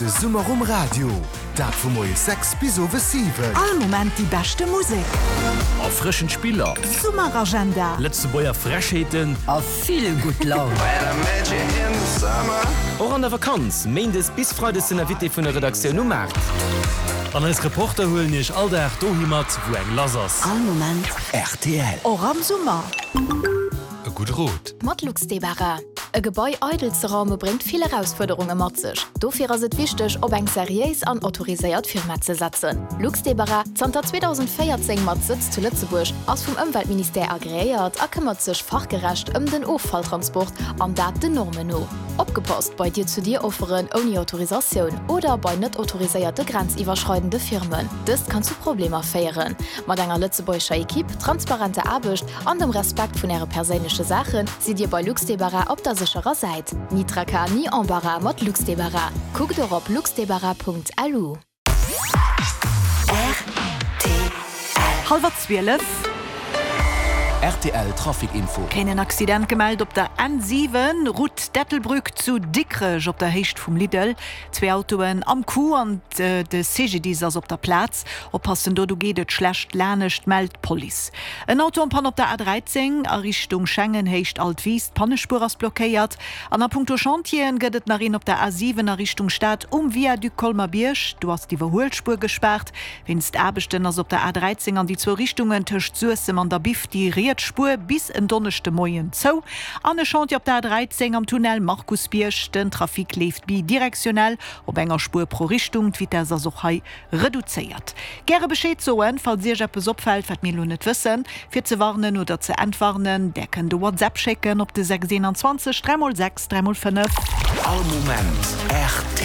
De Summerum Radio, dat vu moie Sex bis over 7. All moment die beste Musik. A frischen Spieler. Summeragenda. Letzte Boyer Frechheiten. A viel gut Laune. Auch an der Vakanz, meindes bis Freude sind Wit vun der Redaktion ummerkt. An als Reporter holen ich all der Dohimat wo eng Lasers. All moment. RTL. Auch am Sommer. Gut rot. Modluxdebarer. E Gebäi eidel ze Raume bringt viele Herausforderungen mat sich. Dofir is het wichtig, ob eng seriös an autorisiert Firma zu setzen. Luxdebarer zanter 2014 mat Sitz zu Lützeburg ass vom Umweltminister agréiert kümmert sich fachgerecht den Offalltransport an dat de Normen no. Opgepasst bei dir zu dir offeren ohne Autorisation oder bei net autorisierte grenziwwerschreitende Firmen. Das kann zu Probleme feieren. Mat enger Lützeburgscher Equipe, transparente Abicht an dem Respekt vun ihre persönliche Sachen sie dir bei Luxdebarer op der sicherer seid. Ni Tracker, ni Embarras mat Luxdebarer. Guckt doch op luxdebarer.lu. Halber 12. RTL Trafikinfo. Keinen Accident gemeldet op der N7, Route Dettelbrück zu Dickrech op der Hecht vom Lidl. 2 Autoen am Kuh und de CGD ass op der Platz. Oppassen du gehtt schlecht lernecht meldt Police. Ein Auto pan op der A13 a Richtung Schengen hecht Altwiest Pannespur ass blockéiert. An der Punkto Chantien gëtt narin op der A7 a Richtung Stadt Via du Kolmarbiersch. Du hast die Verholspur gesperrt. Wennst Erbechten ass op der A13 an die 2 Richtungen töcht Sussem an der Bif die Spur bis en donnechte Moien zo. Anne Chanti op der 13 am Tunnel Markusbiersch, den Trafik left bidirektionell op enger Spur pro Richtung, wie der Sochai reduziert. Gere Bescheid zoen, falls ihr Jeppe opfällt, wat mir net wissen, fir ze warnen oder ze entwarnen, decken de WhatsApp checken op de 626 306 305. All moment RTL.